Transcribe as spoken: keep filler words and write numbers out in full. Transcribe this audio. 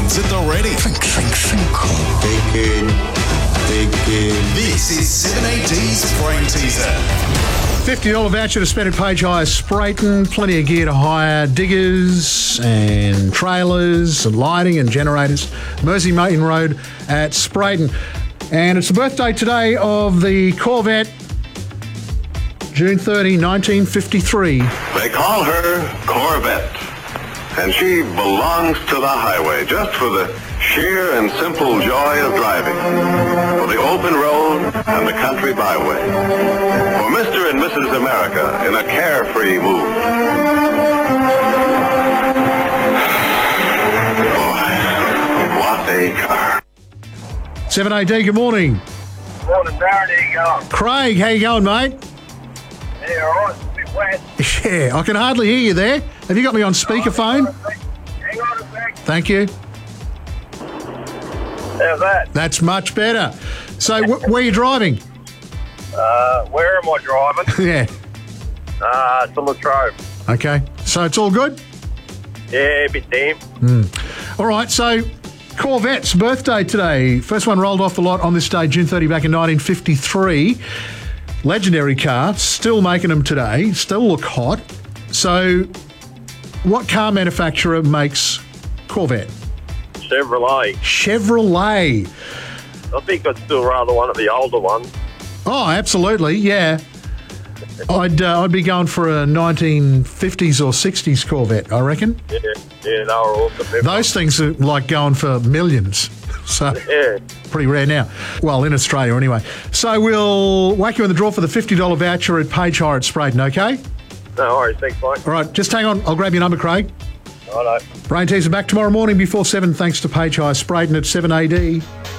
Drinks at the ready. Drink, drink, drink. Thinking, thinking. This is seven A D's Brain Teaser. fifty dollars voucher to spend at Page Hire Sprayton. Plenty of gear to hire, diggers and trailers and lighting and generators. Mersey Main Road at Sprayton. And it's the birthday today of the Corvette, June thirtieth, nineteen fifty-three. They call her Corvette, and she belongs to the highway just for the sheer and simple joy of driving, for the open road and the country byway, for Mister and Missus America in a carefree mood. Boy, what a car. seven A D, good morning. Morning, Darren. How you going? Craig, how you going, mate? Yeah, all right. It's a bit wet. Yeah, I can hardly hear you there. Have you got me on speakerphone? Hang on a sec. Thank you. How's that? That's much better. So, wh- where are you driving? Uh, where am I driving? Yeah. Uh, to Latrobe. Okay. So, it's all good? Yeah, a bit damp. All right, so Corvette's birthday today. First one rolled off the lot on this day, June thirtieth, back in nineteen fifty-three. Legendary car, still making them today, still look hot. So, what car manufacturer makes Corvette? Chevrolet. Chevrolet. I think I'd still rather one of the older ones. Oh, absolutely, yeah. I'd uh, I'd be going for a nineteen fifties or sixties Corvette, I reckon. Yeah, yeah, they were awesome. Those things are like going for millions. So, Yeah. pretty rare now. Well, in Australia anyway. So we'll whack you in the draw for the fifty dollars voucher at Page Hire at Sprayton, okay? No worries. Thanks, mate. All right, just hang on. I'll grab your number, Craig. Righto. Brain Teaser back tomorrow morning before seven, thanks to Page Hire Sprayton at seven A D.